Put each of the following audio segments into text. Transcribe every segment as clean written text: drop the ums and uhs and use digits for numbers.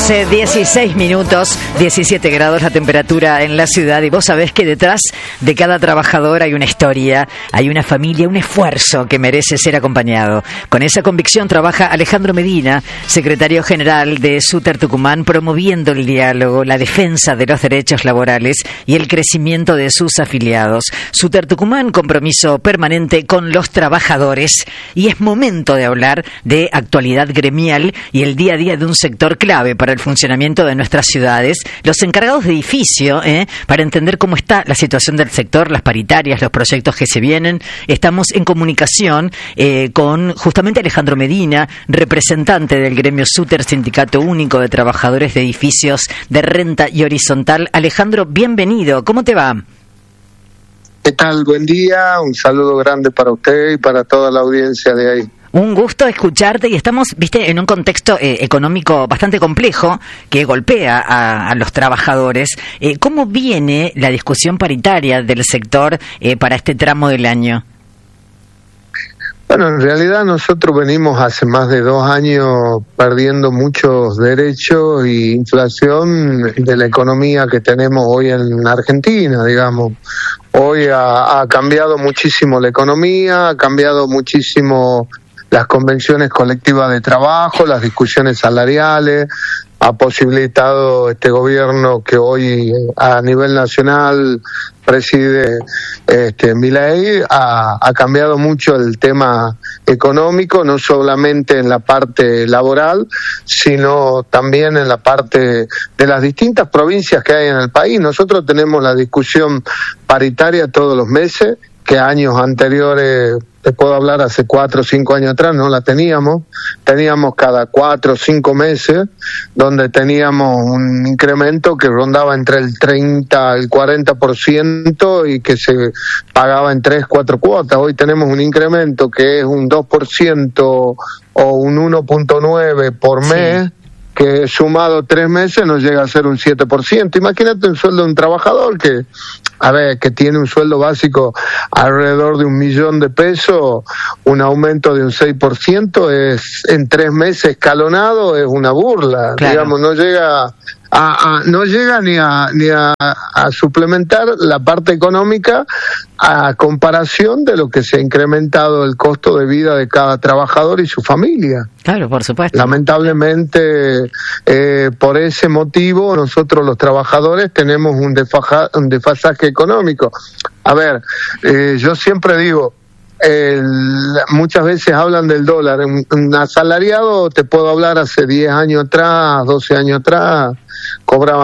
11:16, 17 grados la temperatura en la ciudad, y vos sabés que detrás de cada trabajador hay una historia, hay una familia, un esfuerzo que merece ser acompañado. Con esa convicción trabaja Alejandro Medina, secretario general de SUTER Tucumán, promoviendo el diálogo, la defensa de los derechos laborales y el crecimiento de sus afiliados. SUTER Tucumán, compromiso permanente con los trabajadores, y es momento de hablar de actualidad gremial y el día a día de un sector clave para el funcionamiento de nuestras ciudades, los encargados de edificio, para entender cómo está la situación del sector, las paritarias, los proyectos que se vienen. Estamos en comunicación con justamente Alejandro Medina, representante del gremio SUTER, Sindicato Único de Trabajadores de Edificios de Renta y Horizontal. Alejandro, bienvenido, ¿cómo te va? ¿Qué tal? Buen día, un saludo grande para usted y para toda la audiencia de ahí. Un gusto escucharte, y estamos, en un contexto económico bastante complejo que golpea a los trabajadores. ¿Cómo viene la discusión paritaria del sector para este tramo del año? Bueno, en realidad nosotros venimos hace más de 2 años perdiendo muchos derechos y inflación de la economía que tenemos hoy en Argentina, digamos. Hoy ha cambiado muchísimo la economía, ha cambiado muchísimo las convenciones colectivas de trabajo, las discusiones salariales, ha posibilitado este gobierno que hoy a nivel nacional preside Milei, ha cambiado mucho el tema económico, no solamente en la parte laboral, sino también en la parte de las distintas provincias que hay en el país. Nosotros tenemos la discusión paritaria todos los meses, que años anteriores, te puedo hablar hace 4 o 5 años atrás, no la teníamos cada 4 o 5 meses, donde teníamos un incremento que rondaba entre el 30 al 40% y que se pagaba en 3, 4 cuotas. Hoy tenemos un incremento que es un 2% o un 1.9 por mes, sí, que sumado 3 meses nos llega a ser un 7%. Imagínate un sueldo de un trabajador que tiene un sueldo básico alrededor de 1 millón de pesos, un aumento de un 6% es en 3 meses escalonado, es una burla, claro. Digamos, no llega ni a suplementar la parte económica a comparación de lo que se ha incrementado el costo de vida de cada trabajador y su familia. Claro, por supuesto. Lamentablemente, por ese motivo, nosotros los trabajadores tenemos un desfasaje económico. A ver, yo siempre digo, muchas veces hablan del dólar. Un asalariado, te puedo hablar hace 10 años atrás, 12 años atrás, cobraba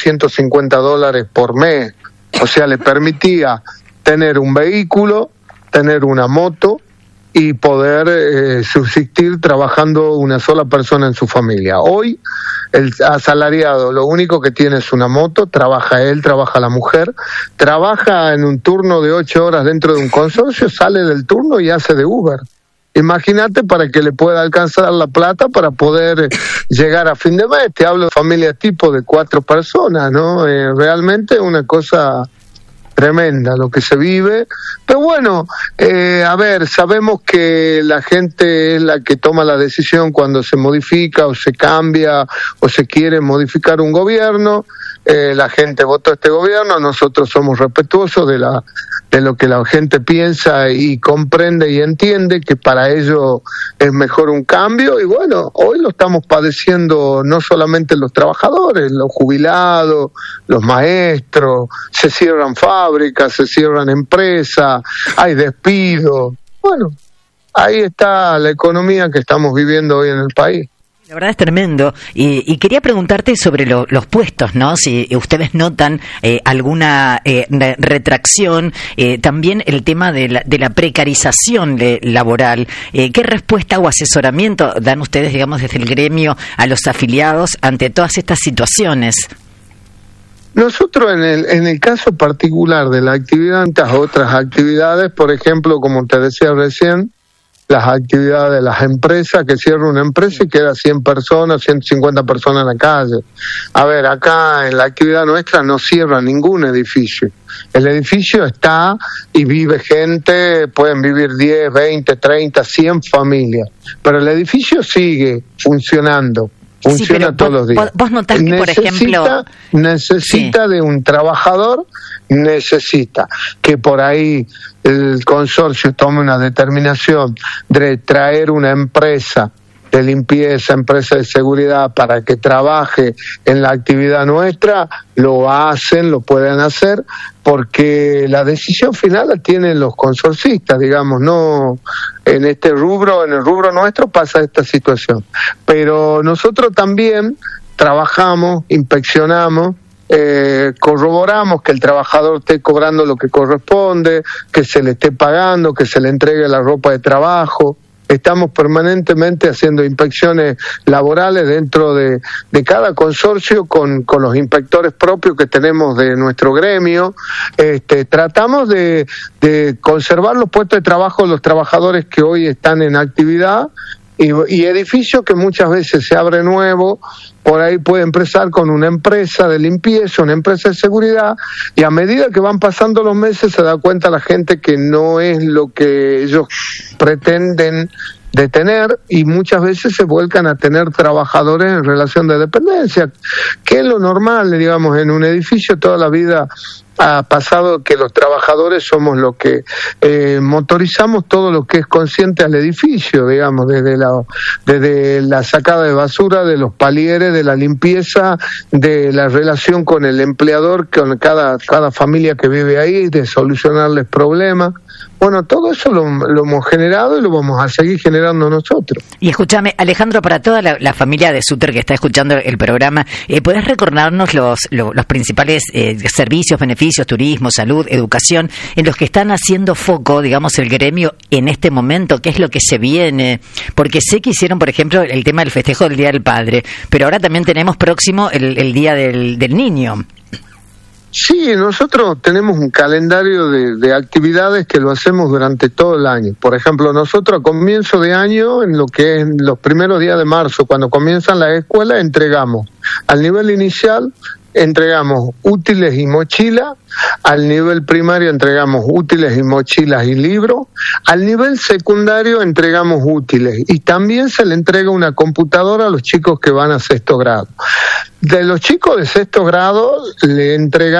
$1.250 por mes. O sea, le permitía tener un vehículo, tener una moto y poder subsistir trabajando una sola persona en su familia. Hoy, el asalariado lo único que tiene es una moto, trabaja él, trabaja la mujer, trabaja en un turno de 8 horas dentro de un consorcio, sale del turno y hace de Uber. Imagínate para que le pueda alcanzar la plata para poder llegar a fin de mes. Te hablo de familia tipo de 4 personas, ¿no? Realmente una cosa tremenda lo que se vive, pero bueno, sabemos que la gente es la que toma la decisión cuando se modifica o se cambia o se quiere modificar un gobierno. La gente votó este gobierno, nosotros somos respetuosos de lo que la gente piensa y comprende y entiende que para ello es mejor un cambio, y bueno, hoy lo estamos padeciendo no solamente los trabajadores, los jubilados, los maestros, se cierran fábricas, se cierran empresas, hay despidos. Bueno, ahí está la economía que estamos viviendo hoy en el país. La verdad es tremendo, y quería preguntarte sobre los puestos, ¿no? Si ustedes notan alguna retracción, también el tema de la precarización laboral. ¿Qué respuesta o asesoramiento dan ustedes, digamos, desde el gremio a los afiliados ante todas estas situaciones? Nosotros en el caso particular de la actividad, tantas otras actividades, por ejemplo, como te decía recién, las actividades de las empresas, que cierra una empresa y queda 100 personas, 150 personas en la calle. A ver, acá en la actividad nuestra no cierra ningún edificio. El edificio está y vive gente, pueden vivir 10, 20, 30, 100 familias, pero el edificio sigue funcionando. Funciona todos los días. Vos notás que, por ejemplo... Necesita de un trabajador, necesita que por ahí el consorcio tome una determinación de traer una empresa de limpieza, empresa de seguridad para que trabaje en la actividad nuestra, lo hacen, lo pueden hacer, porque la decisión final la tienen los consorcistas, digamos, no en este rubro, en el rubro nuestro pasa esta situación. Pero nosotros también trabajamos, inspeccionamos, corroboramos que el trabajador esté cobrando lo que corresponde, que se le esté pagando, que se le entregue la ropa de trabajo. Estamos permanentemente haciendo inspecciones laborales dentro de cada consorcio con los inspectores propios que tenemos de nuestro gremio. Tratamos de conservar los puestos de trabajo de los trabajadores que hoy están en actividad y edificios que muchas veces se abren nuevo. Por ahí puede empezar con una empresa de limpieza, una empresa de seguridad, y a medida que van pasando los meses se da cuenta la gente que no es lo que ellos pretenden de tener, y muchas veces se vuelcan a tener trabajadores en relación de dependencia, que es lo normal, digamos, en un edificio. Toda la vida ha pasado que los trabajadores somos los que motorizamos todo lo que es consciente al edificio, digamos, desde la sacada de basura, de los palieres, de la limpieza, de la relación con el empleador, con cada familia que vive ahí, de solucionarles problemas. Bueno, todo eso lo hemos generado y lo vamos a seguir generando nosotros. Y escúchame, Alejandro, para toda la familia de Suter que está escuchando el programa, ¿podés recordarnos los principales servicios, beneficios, turismo, salud, educación, en los que están haciendo foco, digamos, el gremio en este momento? ¿Qué es lo que se viene? Porque sé que hicieron, por ejemplo, el tema del festejo del Día del Padre, pero ahora también tenemos próximo el Día del Niño. Sí, nosotros tenemos un calendario de actividades que lo hacemos durante todo el año. Por ejemplo, nosotros a comienzo de año, en lo que es los primeros días de marzo, cuando comienzan las escuelas, entregamos al nivel inicial, entregamos útiles y mochilas. Al nivel primario entregamos útiles y mochilas y libros. Al nivel secundario entregamos útiles y también se le entrega una computadora a los chicos que van a sexto grado. De los chicos de sexto grado le entregamos